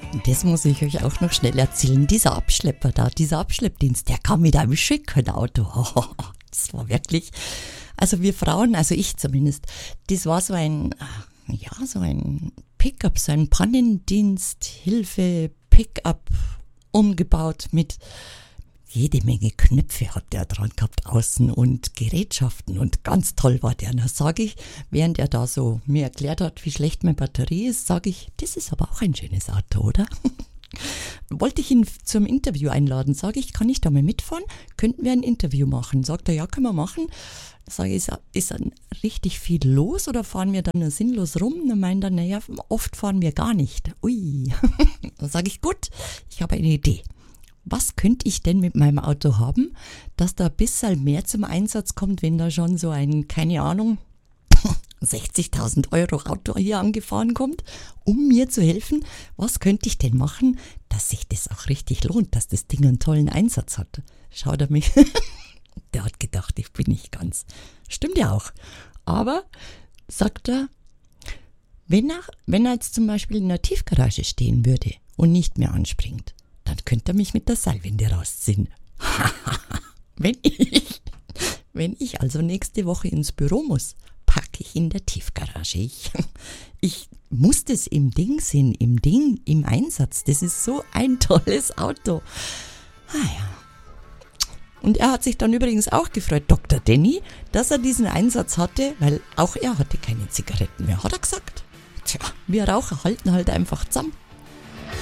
Das muss ich euch auch noch schnell erzählen. Dieser Abschlepper da, dieser Abschleppdienst, der kam mit einem schicken Auto. Das war wirklich, also wir Frauen, also ich zumindest, das war so ein Pickup, so ein Pannendienst, Hilfe, Pickup, umgebaut mit jede Menge Knöpfe hat der dran gehabt außen und Gerätschaften und ganz toll war der. Da sage ich, während er da so mir erklärt hat, wie schlecht meine Batterie ist, sage ich, das ist aber auch ein schönes Auto, oder? Wollte ich ihn zum Interview einladen, sage ich, kann ich da mal mitfahren? Könnten wir ein Interview machen? Sagt er, ja, können wir machen. Sage ich, ist dann richtig viel los oder fahren wir dann nur sinnlos rum? Dann meint er, naja, oft fahren wir gar nicht. Ui. Dann sage ich, gut, ich habe eine Idee. Was könnte ich denn mit meinem Auto haben, dass da ein bisschen mehr zum Einsatz kommt, wenn da schon so ein, keine Ahnung, 60.000 € Auto hier angefahren kommt, um mir zu helfen? Was könnte ich denn machen, dass sich das auch richtig lohnt, dass das Ding einen tollen Einsatz hat? Schaut er mich, der hat gedacht, ich bin nicht ganz. Stimmt ja auch. Aber, sagt er, wenn er jetzt zum Beispiel in der Tiefgarage stehen würde und nicht mehr anspringt, dann könnte er mich mit der Seilwinde rausziehen. Wenn ich also nächste Woche ins Büro muss, packe ich in der Tiefgarage. Ich muss das im Ding sehen, im Einsatz. Das ist so ein tolles Auto. Ja. Und er hat sich dann übrigens auch gefreut, Dr. Denny, dass er diesen Einsatz hatte, weil auch er hatte keine Zigaretten mehr, hat er gesagt. Tja, wir Raucher halten halt einfach zusammen.